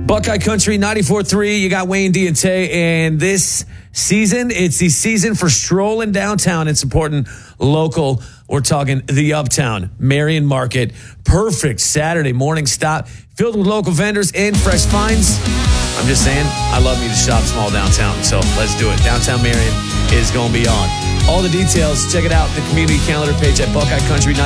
Buckeye Country 94.3. You got Wayne D and Tay, and this season, it's the season for strolling downtown and supporting local. We're talking the Uptown Marion Market. Perfect Saturday morning stop filled with local vendors and fresh finds. I'm just saying, I love me to shop small downtown, so let's do it. Downtown Marion is going to be on. All the details, check it out, the community calendar page at Buckeye Country